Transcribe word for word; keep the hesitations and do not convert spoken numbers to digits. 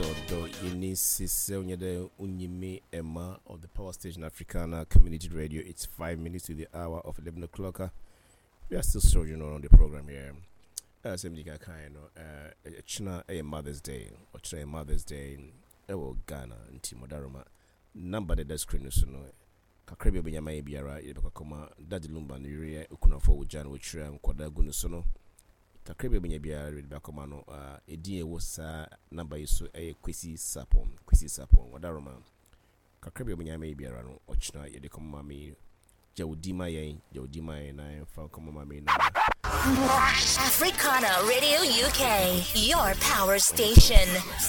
Odo Yini Sise Unyede Unyimi Emma of the Power Station Africana Community Radio. It's five minutes to the hour of eleven o'clock. We are still soldiering on the program here. As I'm kind of China a Mother's Day or China Mother's Day. Ewo Ghana nti modaroma number the screen so no kakrebe benyama e biara ye bekakoma dadi lumba no yire okunafo wujan wo twira nkoda gu no so no kakrebe benya biara ye bekakoma no edin e wo sa number yiso e kwesi sapon kwesi sapon modaroma kakrebe benyama e biara no ochina ye de koma me jawdima yen jawdima yen na fa koma ma me na Africana Radio U K, your power station.